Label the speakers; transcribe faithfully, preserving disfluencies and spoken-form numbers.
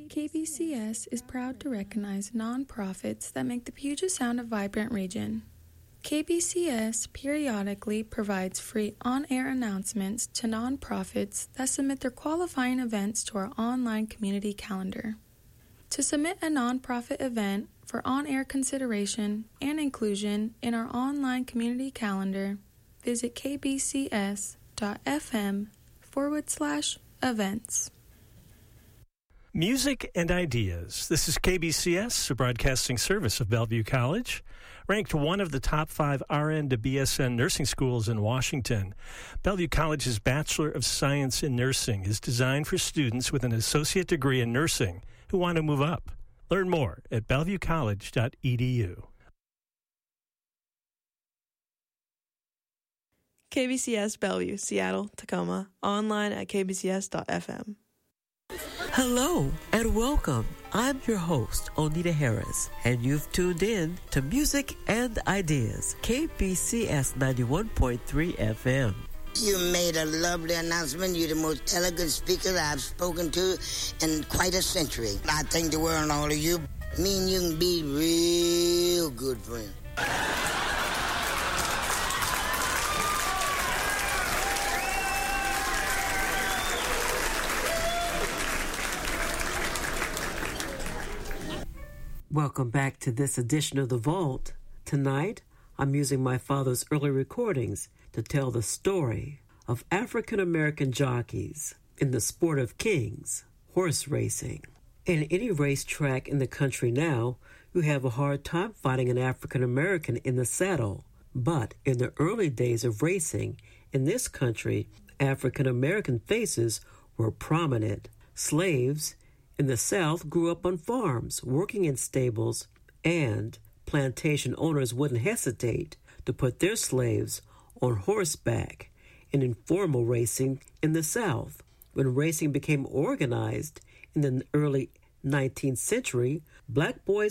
Speaker 1: K B C S is proud to recognize nonprofits that make the Puget Sound a vibrant region. K B C S periodically provides free on-air announcements to nonprofits that submit their qualifying events to our online community calendar. To submit a nonprofit event for on-air consideration and inclusion in our online community calendar, visit kbcs.fm forward slash events.
Speaker 2: Music and Ideas. This is K B C S, a broadcasting service of Bellevue College, ranked one of the top five R N to B S N nursing schools in Washington. Bellevue College's Bachelor of Science in Nursing is designed for students with an associate degree in nursing who want to move up. Learn more at bellevue college dot e d u.
Speaker 3: K B C S Bellevue, Seattle, Tacoma, online at k b c s dot f m.
Speaker 4: Hello and welcome. I'm your host, Onita Harris, and you've tuned in to Music and Ideas, K B C S ninety-one point three F M.
Speaker 5: You made a lovely announcement. You're the most elegant speaker I've spoken to in quite a century. I think the world and all of you. Me and you can be real good friends.
Speaker 4: Welcome back to this edition of The Vault. Tonight, I'm using my father's early recordings to tell the story of African-American jockeys in the sport of kings, horse racing. In any racetrack in the country now, you have a hard time finding an African-American in the saddle. But in the early days of racing in this country, African-American faces were prominent. Slaves in the South grew up on farms, working in stables, and plantation owners wouldn't hesitate to put their slaves on horseback in informal racing in the South. When racing became organized in the early nineteenth century, black boys